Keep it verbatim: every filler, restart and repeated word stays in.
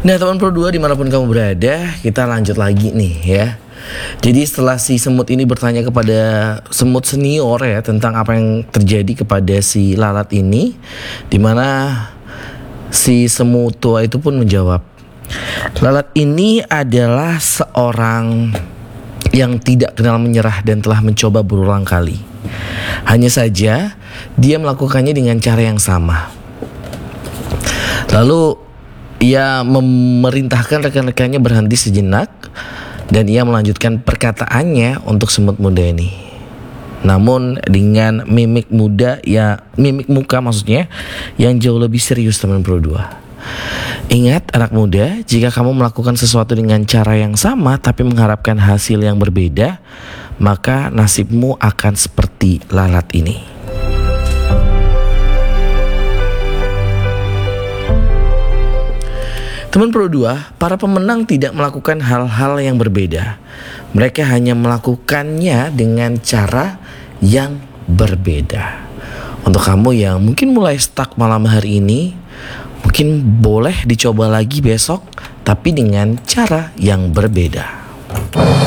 Nah teman Pro dua dimanapun kamu berada, kita lanjut lagi nih ya. Jadi setelah si semut ini bertanya kepada semut senior ya tentang apa yang terjadi kepada si lalat ini, dimana si semut tua itu pun menjawab, lalat ini adalah seorang yang tidak kenal menyerah dan telah mencoba berulang kali. Hanya saja dia melakukannya dengan cara yang sama. Lalu ia memerintahkan rekan-rekannya berhenti sejenak dan ia melanjutkan perkataannya untuk semut muda ini. Namun dengan mimik muda ya mimik muka maksudnya yang jauh lebih serius teman Pro dua. Ingat anak muda, jika kamu melakukan sesuatu dengan cara yang sama tapi mengharapkan hasil yang berbeda, maka nasibmu akan seperti lalat ini. Teman Pro dua, para pemenang tidak melakukan hal-hal yang berbeda. Mereka hanya melakukannya dengan cara yang berbeda. Untuk kamu yang mungkin mulai stuck malam hari ini, mungkin boleh dicoba lagi besok, tapi dengan cara yang berbeda.